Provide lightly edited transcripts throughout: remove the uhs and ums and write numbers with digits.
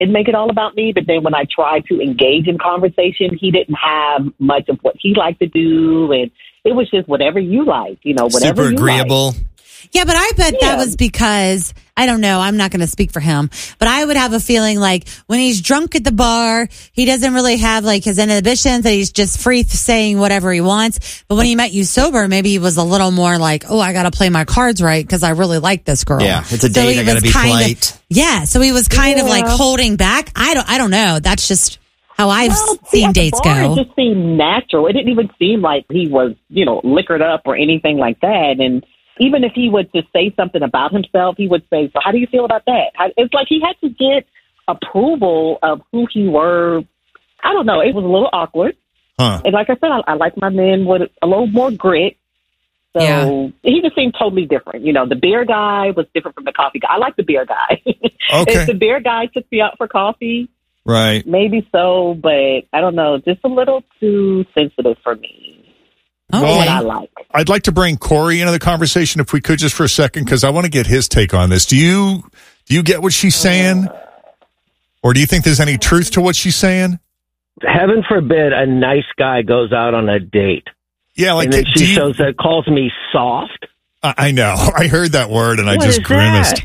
and make it all about me. But then when I tried to engage in conversation, he didn't have much of what he liked to do. And it was just whatever you like, whatever super you agreeable. like. Yeah, but I bet that was because, I don't know, I'm not going to speak for him, but I would have a feeling like when he's drunk at the bar, he doesn't really have like his inhibitions, that he's just free saying whatever he wants. But when he met you sober, maybe he was a little more like, oh, I got to play my cards right because I really like this girl. Yeah, it's a date. I got to be polite. So he was kind of like holding back. I don't know. That's just how I've seen dates go. It just seemed natural. It didn't even seem like he was, liquored up or anything like that. And even if he would just say something about himself, he would say, so how do you feel about that? It's like he had to get approval of who he were. I don't know. It was a little awkward. Huh. And like I said, I like my men with a little more grit. So he just seemed totally different. The beer guy was different from the coffee guy. I like the beer guy. Okay. If the beer guy took me out for coffee, right? Maybe so, but I don't know. Just a little too sensitive for me. Okay. What I like. I'd like to bring Corey into the conversation if we could just for a second, because I want to get his take on this. Do you get what she's saying? Or do you think there's any truth to what she's saying? Heaven forbid a nice guy goes out on a date. Yeah, like and then she calls me soft. I know. I heard that word and I just grimaced.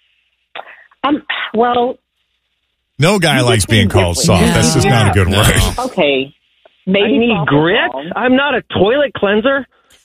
No guy likes being called soft. No. That's just not a good word. Okay. Maybe I need grit. I'm not a toilet cleanser.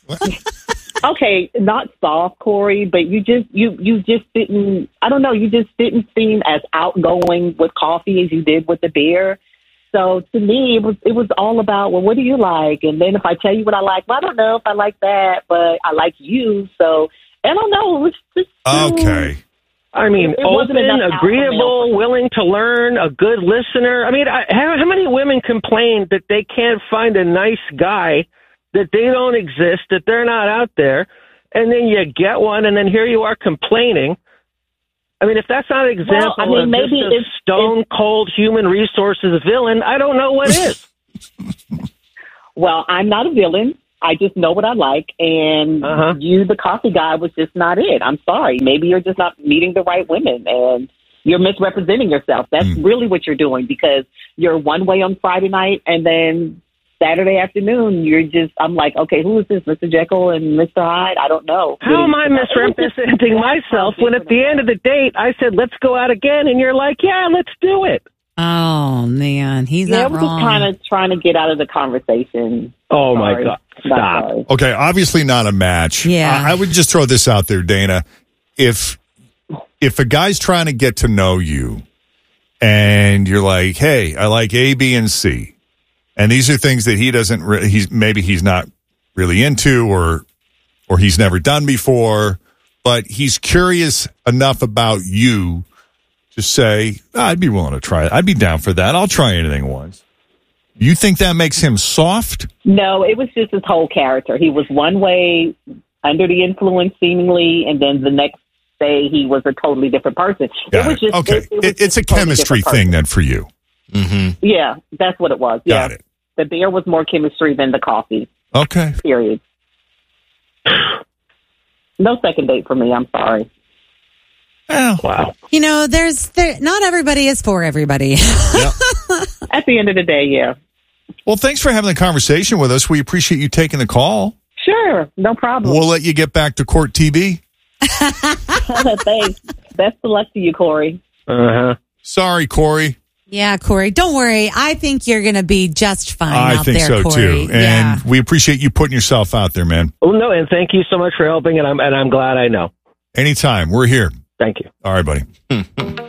Okay, not soft, Corey, but you just didn't. I don't know. You just didn't seem as outgoing with coffee as you did with the beer. So to me, it was all about, well, what do you like? And then if I tell you what I like, well, I don't know if I like that, but I like you. So I don't know. It was just okay. I mean, open, agreeable, willing to learn, a good listener. I mean, how many women complain that they can't find a nice guy, that they don't exist, that they're not out there, and then you get one, and then here you are complaining. I mean, if that's not an example of maybe just a stone-cold human resources villain, I don't know what is. Well, I'm not a villain. I just know what I like, and you, the coffee guy, was just not it. I'm sorry. Maybe you're just not meeting the right women, and you're misrepresenting yourself. That's really what you're doing, because you're one way on Friday night, and then Saturday afternoon, I'm like, okay, who is this, Mr. Jekyll and Mr. Hyde? I don't know. How am I misrepresenting myself when at the end of the date, I said, let's go out again, and you're like, yeah, let's do it. Oh, man, he's not wrong. Just kind of trying to get out of the conversation. Oh, my God. Stop. Okay, obviously not a match. Yeah. I would just throw this out there, Dana. If a guy's trying to get to know you and you're like, hey, I like A, B, and C, and these are things that he doesn't, he's not really into or he's never done before, but he's curious enough about you to say, I'd be willing to try it. I'd be down for that. I'll try anything once. You think that makes him soft? No, it was just his whole character. He was one way under the influence, seemingly, and then the next day he was a totally different person. It's a chemistry thing then for you. Mm-hmm. Yeah, that's what it was. Got it. The beer was more chemistry than the coffee. Okay. Period. No second date for me. I'm sorry. Oh. Wow. Not everybody is for everybody. Yep. At the end of the day, yeah. Well, thanks for having the conversation with us. We appreciate you taking the call. Sure, no problem. We'll let you get back to Court TV. Thanks. Best of luck to you, Corey. Sorry, Corey. Yeah, Corey. Don't worry. I think you're going to be just fine I out think there, so, Corey. too. And we appreciate you putting yourself out there, man. Oh, no, and thank you so much for helping, and I'm glad I know. Anytime. We're here. Thank you. All right, buddy.